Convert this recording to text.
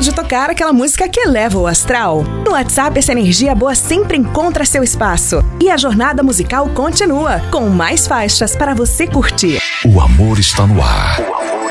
de tocar aquela música que eleva o astral? No WhatsApp, essa energia boa sempre encontra seu espaço. E a jornada musical continua, com mais faixas para você curtir. O amor está no ar.